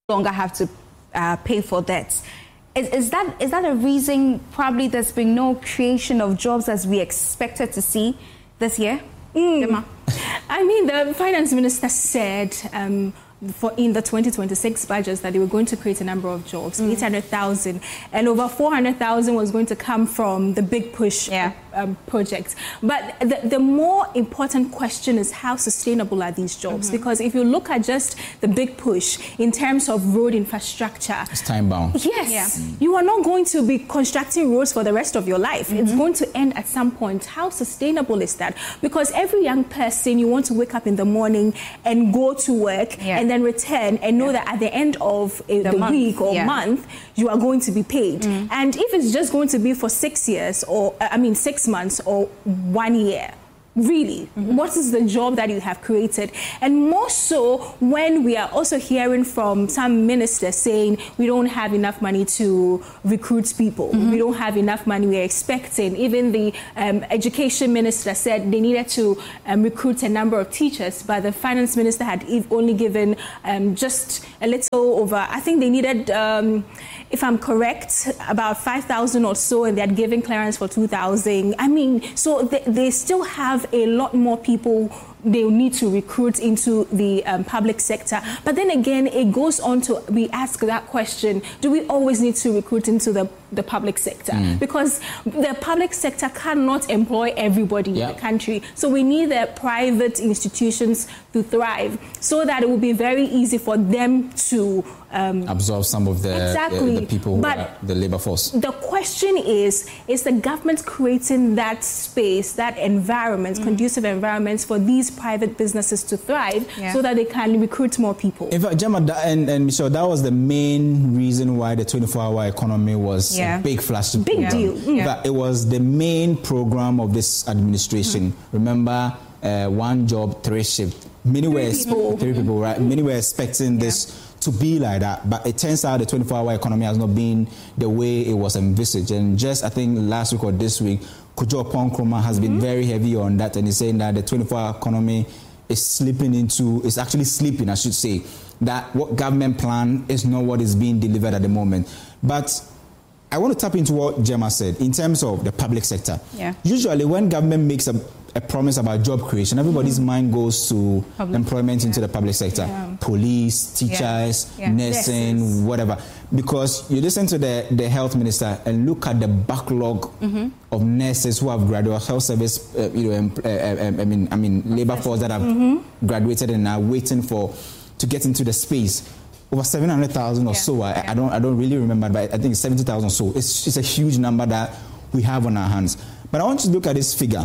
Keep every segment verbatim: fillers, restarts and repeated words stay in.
longer have to uh, pay for debts. Is, is that is that a reason probably there's been no creation of jobs as we expected to see this year? Mm. I mean, the finance minister said um, for in the twenty twenty-six budgets that they were going to create a number of jobs, mm. eight hundred thousand, and over four hundred thousand was going to come from the Big Push yeah. um, project. But the, the more important question is how sustainable are these jobs? Mm-hmm. Because if you look at just the Big Push in terms of road infrastructure, it's time bound. Yes, yeah. mm. you are not going to be constructing roads for the rest of your life. Mm-hmm. It's going to end at some point. How sustainable is that? Because every young person, you want to wake up in the morning and go to work yeah. and then return and know yeah. that at the end of uh, the, the month, week or yeah. month, you are going to be paid. Mm. And if it's just going to be for six years or, uh, I mean, six months or one year, really, mm-hmm. what is the job that you have created? And more so when we are also hearing from some ministers saying we don't have enough money to recruit people. Mm-hmm. We don't have enough money. We're expecting. Even the um, education minister said they needed to um, recruit a number of teachers, but the finance minister had only given um, just a little over, I think they needed, um, if I'm correct, about five thousand or so, and they had given clearance for two thousand. I mean, so they, they still have a lot more people they need to recruit into the um, public sector. But then again, it goes on to, we ask that question, do we always need to recruit into the, the public sector? Mm. Because the public sector cannot employ everybody yeah. in the country. So we need the private institutions to thrive so that it will be very easy for them to um, absorb some of the, exactly. the, the people who but are the labor force. The question is, is the government creating that space, that environment, mm. conducive environments for these private businesses to thrive yeah. so that they can recruit more people? In fact, Gemma and, and Michelle, that was the main reason why the twenty-four hour economy was yeah. a big flash. Big program. deal. Mm. Yeah. But it was the main program of this administration. Mm. Remember, uh, one job, three shift. Many three were people. Three people, right? Many were expecting yeah. this to be like that, but it turns out the twenty-four hour economy has not been the way it was envisaged. And just I think last week or this week, Kojo Oppong-Nkrumah has mm-hmm. been very heavy on that, and he's saying that the twenty-four hour economy is slipping into, is actually sleeping, I should say, that what government plan is not what is being delivered at the moment. But I want to tap into what Gemma said in terms of the public sector. Yeah. Usually when government makes a a promise about job creation, everybody's mm-hmm. mind goes to public, employment yeah. into the public sector. Yeah. Police, teachers, yeah. Yeah. nursing, yes. whatever. Because you listen to the, the health minister and look at the backlog mm-hmm. of nurses who have graduated, health service, uh, you know, um, uh, uh, I mean, I mean, labor force that have mm-hmm. graduated and are waiting for to get into the space. Over seven hundred thousand or yeah. so. I, yeah. I don't, I don't really remember, but I think it's seventy thousand or so. It's, it's a huge number that we have on our hands. But I want you to look at this figure.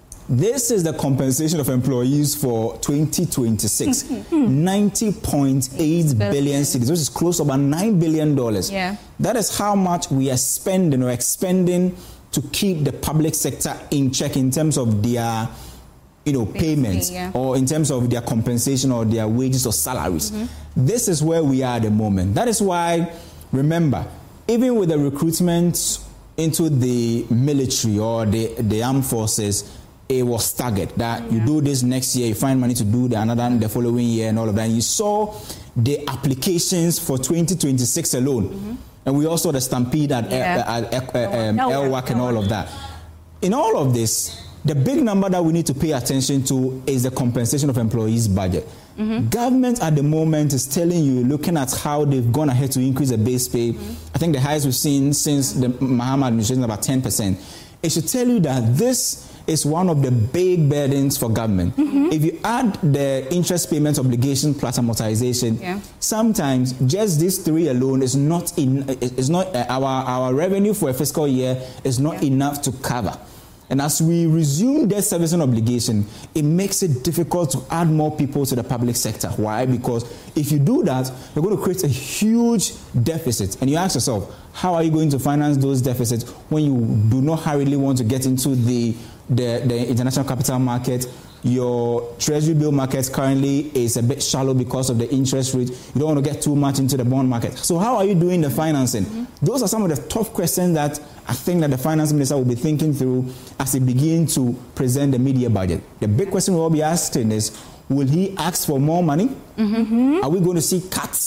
This is the compensation of employees for twenty twenty-six. ninety point eight billion cedis, which is close to about nine billion dollars. Yeah. That is how much we are spending or expending to keep the public sector in check in terms of their, you know, Basically, payments yeah. or in terms of their compensation or their wages or salaries. Mm-hmm. This is where we are at the moment. That is why, remember, even with the recruitment into the military or the, the armed forces, it was staggered that yeah. you do this next year, you find money to do the another the following year and all of that. And you saw the applications for twenty twenty-six alone. Mm-hmm. And we also the stampede at yeah. uh, uh, uh, um, L W A C and all of that. In all of this, the big number that we need to pay attention to is the compensation of employees' budget. Mm-hmm. Government at the moment is telling you, looking at how they've gone ahead to increase the base pay. Mm-hmm. I think the highest we've seen since mm-hmm. the Mahama administration is about ten percent. It should tell you that this is one of the big burdens for government. Mm-hmm. If you add the interest payment obligation plus amortization, yeah. sometimes just these three alone is not in. Is not uh, our our revenue for a fiscal year is not yeah. enough to cover. And as we resume debt servicing obligation, it makes it difficult to add more people to the public sector. Why? Because if you do that, you're going to create a huge deficit. And you ask yourself, how are you going to finance those deficits when you do not hurriedly want to get into the, the, the international capital market? Your treasury bill market currently is a bit shallow because of the interest rate. You don't want to get too much into the bond market. So how are you doing the financing? Mm-hmm. Those are some of the tough questions that I think that the finance minister will be thinking through as he begins to present the media budget. The big question we'll be asking is, will he ask for more money? Mm-hmm. Are we going to see cuts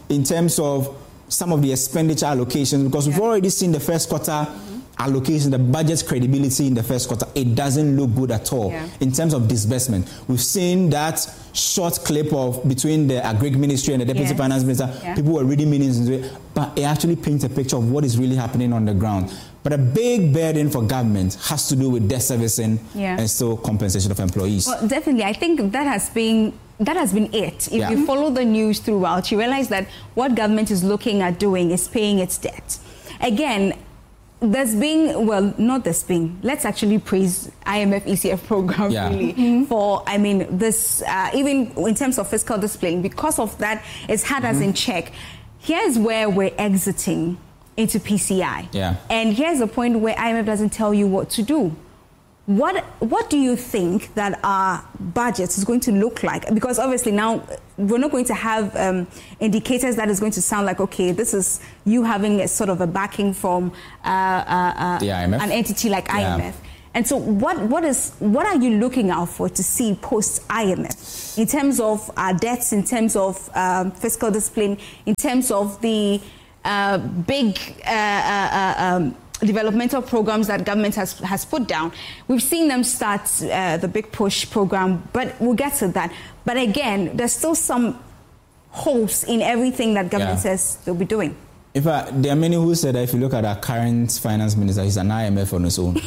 in terms of some of the expenditure allocations, because we've yeah. already seen the first quarter mm-hmm. allocation, the budget's credibility in the first quarter, it doesn't look good at all yeah. in terms of disbursement. We've seen that short clip of between the Agric Ministry and the Deputy yes. Finance Minister. Yeah. People were reading meanings into it, but it actually paints a picture of what is really happening on the ground. But a big burden for government has to do with debt servicing yeah. and still compensation of employees. Well, definitely. I think that has been that has been it. If yeah. you follow the news throughout, you realize that what government is looking at doing is paying its debt. Again, there's been, well, not there's been, let's actually praise I M F E C F program yeah. really mm-hmm. for, I mean, this, uh, even in terms of fiscal discipline, because of that, it's had mm-hmm. us in check. Here's where we're exiting into P C I. Yeah. And here's a point where I M F doesn't tell you what to do. What what do you think that our budget is going to look like? Because obviously now we're not going to have um, indicators that is going to sound like, okay, this is you having a sort of a backing from uh, uh, uh, the I M F? An entity like yeah. I M F. And so what what is what are you looking out for to see post I M F in terms of our debts, in terms of um, fiscal discipline, in terms of the uh, big uh, uh, um, developmental programs that government has has put down? We've seen them start uh, the Big Push program, but we'll get to that. But again, there's still some holes in everything that government yeah. says they'll be doing. In fact, there are many who said that if you look at our current finance minister, he's an I M F on his own.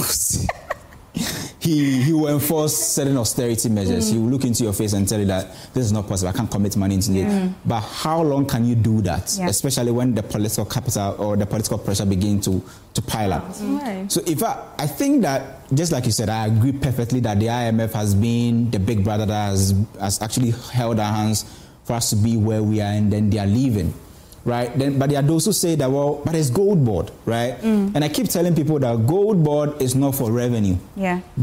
he he will enforce certain austerity measures. Mm. He will look into your face and tell you that this is not possible. I can't commit money into it. Mm. But how long can you do that? Yeah. Especially when the political capital or the political pressure begin to, to pile up. Right. So if I, I think that, just like you said, I agree perfectly that the I M F has been the big brother that has, has actually held our hands for us to be where we are, and then they are leaving. Right, then, but there are those who say that, well, but it's gold board, right? Mm. And I keep telling people that gold board is not for revenue. Yeah.